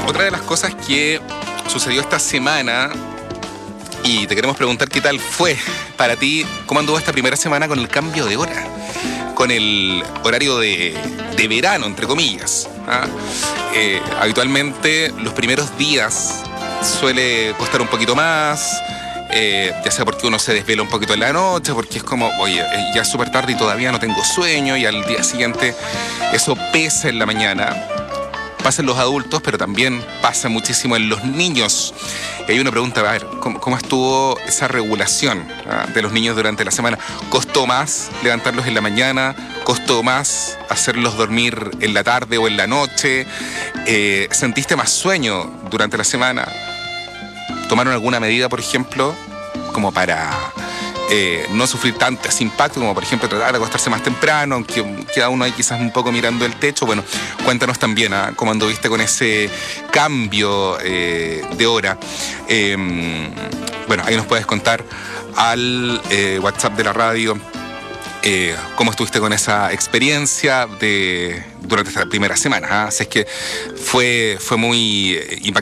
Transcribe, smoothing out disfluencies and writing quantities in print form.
otra de las cosas que sucedió esta semana, y te queremos preguntar qué tal fue para ti, cómo anduvo esta primera semana con el cambio de hora, con el horario de verano, entre comillas. Habitualmente los primeros días suele costar un poquito más, ya sea porque uno se desvela un poquito en la noche, porque es como, oye, ya es súper tarde y todavía no tengo sueño, y al día siguiente eso pesa en la mañana. Pasa en los adultos, pero también pasa muchísimo en los niños. Y hay una pregunta, a ver, ¿cómo estuvo esa regulación de los niños durante la semana? ¿Costó más levantarlos en la mañana? ¿Costó más hacerlos dormir en la tarde o en la noche? ¿Sentiste más sueño durante la semana? ¿Tomaron alguna medida, por ejemplo, como para no sufrir tanto ese impacto, como por ejemplo tratar de acostarse más temprano, aunque queda uno ahí quizás un poco mirando el techo? Bueno, cuéntanos también cómo anduviste con ese cambio de hora. Bueno, ahí nos puedes contar al WhatsApp de la radio cómo estuviste con esa experiencia durante esta primera semana. Así es que fue muy impactante.